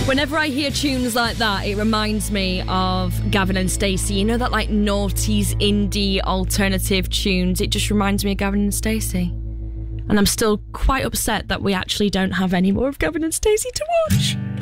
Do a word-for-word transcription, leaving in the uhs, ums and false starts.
Whenever I hear tunes like that, it reminds me of Gavin and Stacey. You know that like noughties indie alternative tunes? It just reminds me of Gavin and Stacey. And I'm still quite upset that we actually don't have any more of Gavin and Stacey to watch.